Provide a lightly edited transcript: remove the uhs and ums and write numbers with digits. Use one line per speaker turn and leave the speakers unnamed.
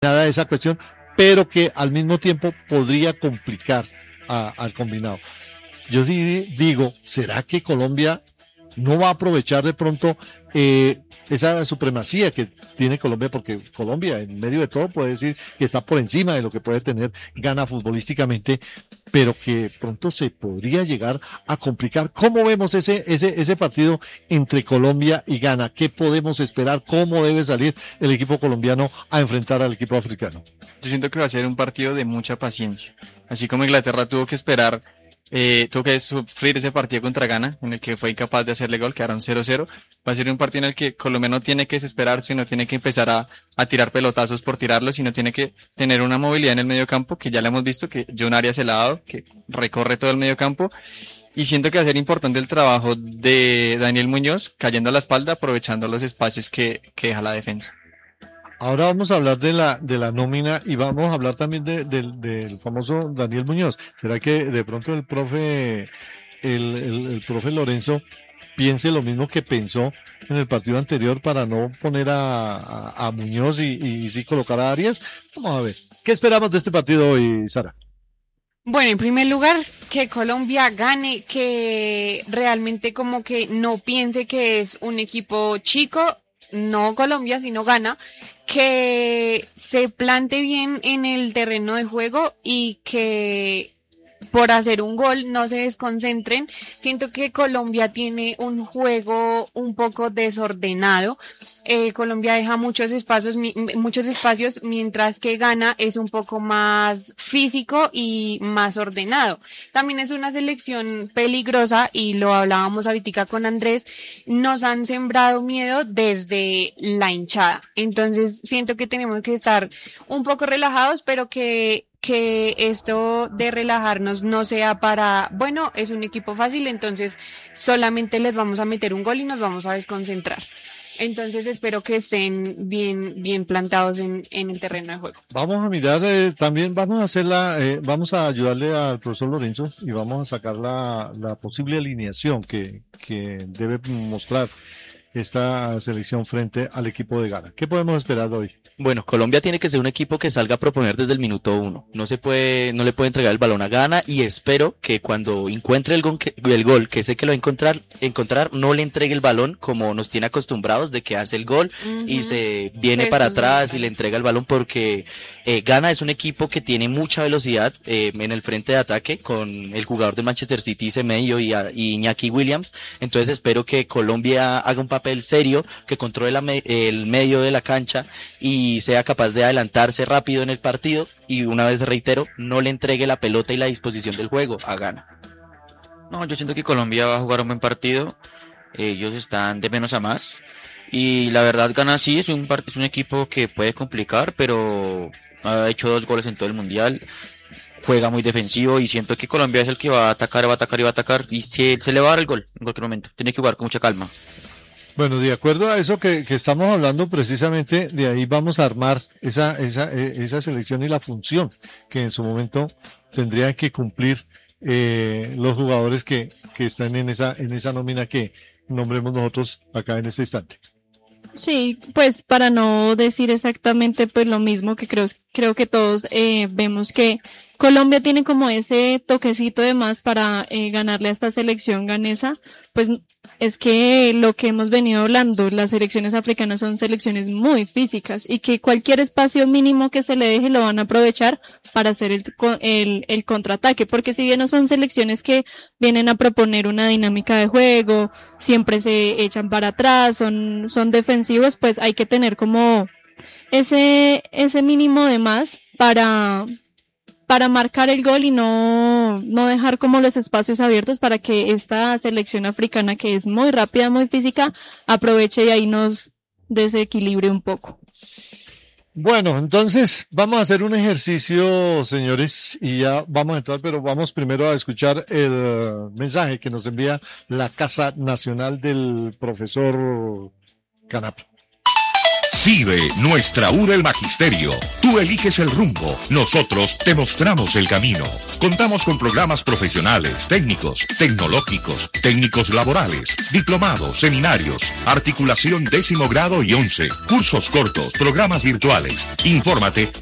nada de esa cuestión, pero que al mismo tiempo podría complicar al combinado. Yo digo, ¿será que Colombia no va a aprovechar de pronto esa supremacía que tiene Colombia? Porque Colombia, en medio de todo, puede decir que está por encima de lo que puede tener Ghana futbolísticamente, pero que pronto se podría llegar a complicar. ¿Cómo vemos ese partido entre Colombia y Ghana? ¿Qué podemos esperar? ¿Cómo debe salir el equipo colombiano a enfrentar al equipo africano?
Yo siento que va a ser un partido de mucha paciencia. Así como Inglaterra tuvo que esperar, tuvo que sufrir ese partido contra Ghana, en el que fue incapaz de hacerle gol, quedaron 0-0. Va a ser un partido en el que Colombia no tiene que desesperarse, no tiene que empezar a tirar pelotazos por tirarlos, sino tiene que tener una movilidad en el medio campo, que ya le hemos visto, que John Arias se la ha dado, que recorre todo el medio campo. Y siento que va a ser importante el trabajo de Daniel Muñoz, cayendo a la espalda, aprovechando los espacios que deja la defensa.
Ahora vamos a hablar de la nómina y vamos a hablar también del famoso Daniel Muñoz. ¿Será que de pronto el profe Lorenzo piense lo mismo que pensó en el partido anterior para no poner a Muñoz y sí colocar a Arias? Vamos a ver. ¿Qué esperamos de este partido hoy, Sara?
Bueno, en primer lugar, que Colombia gane, que realmente como que no piense que es un equipo chico, no Colombia, sino Ghana, que se plante bien en el terreno de juego y que por hacer un gol no se desconcentren. Siento que Colombia tiene un juego un poco desordenado. Colombia deja muchos espacios, mientras que Ghana es un poco más físico y más ordenado. También es una selección peligrosa y lo hablábamos ahorita con Andrés, nos han sembrado miedo desde la hinchada. Entonces siento que tenemos que estar un poco relajados, pero que esto de relajarnos no sea para, bueno, es un equipo fácil, entonces solamente les vamos a meter un gol y nos vamos a desconcentrar. Entonces espero que estén bien plantados en el terreno de juego.
Vamos a mirar, también vamos a vamos a ayudarle al profesor Lorenzo y vamos a sacar la posible alineación que debe mostrar esta selección frente al equipo de Ghana. ¿Qué podemos esperar hoy?
Bueno, Colombia tiene que ser un equipo que salga a proponer desde el minuto uno. No le puede entregar el balón a Ghana y espero que cuando encuentre el gol, que sé que lo va a encontrar, no le entregue el balón como nos tiene acostumbrados de que hace el gol y se viene para atrás y le entrega el balón, porque Ghana es un equipo que tiene mucha velocidad en el frente de ataque con el jugador de Manchester City, Semedo y Iñaki Williams. Entonces espero que Colombia haga un papel serio, que controle el medio de la cancha y sea capaz de adelantarse rápido en el partido y, una vez reitero, no le entregue la pelota y la disposición del juego a Ghana.
No, yo siento que Colombia va a jugar un buen partido. Ellos están de menos a más. Y la verdad, Ghana sí es es un equipo que puede complicar, pero ha hecho 2 goles en todo el mundial. Juega muy defensivo y siento que Colombia es el que va a atacar, va a atacar y va a atacar. Y se le va a dar el gol en cualquier momento. Tiene que jugar con mucha calma.
Bueno, de acuerdo a eso que estamos hablando, precisamente de ahí vamos a armar esa selección y la función que en su momento tendrían que cumplir los jugadores que están en esa nómina que nombremos nosotros acá en este instante.
Sí, pues para no decir exactamente pues lo mismo, que creo que todos vemos que Colombia tiene como ese toquecito de más para ganarle a esta selección ganesa. Pues es que lo que hemos venido hablando, las selecciones africanas son selecciones muy físicas y que cualquier espacio mínimo que se le deje lo van a aprovechar para hacer el contraataque, porque si bien no son selecciones que vienen a proponer una dinámica de juego, siempre se echan para atrás, son defensivos, pues hay que tener como ese mínimo de más para marcar el gol y no dejar como los espacios abiertos para que esta selección africana, que es muy rápida, muy física, aproveche y ahí nos desequilibre un poco.
Bueno, entonces vamos a hacer un ejercicio, señores, y ya vamos a entrar, pero vamos primero a escuchar el mensaje que nos envía la Casa Nacional del profesor Canapio.
CIDE, nuestra U del Magisterio. Tú eliges el rumbo, nosotros te mostramos el camino. Contamos con programas profesionales, técnicos, tecnológicos, técnicos laborales, diplomados, seminarios, articulación 10º grado y 11, cursos cortos, programas virtuales. Infórmate